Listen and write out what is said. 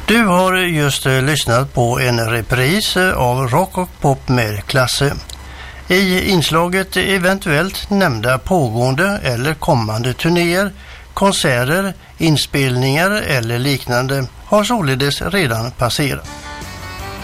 Du har just lyssnat på en repris av Rock och Pop med Klasse. I inslaget eventuellt nämnda pågående eller kommande turnéer, konserter, inspelningar eller liknande har således redan passerat.